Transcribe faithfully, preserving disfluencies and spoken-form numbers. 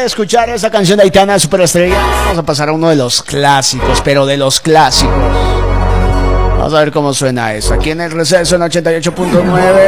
de escuchar esa canción de Aitana Superestrella, vamos a pasar a uno de los clásicos, pero de los clásicos. Vamos a ver cómo suena eso. Aquí en el receso en ochenta y ocho punto nueve.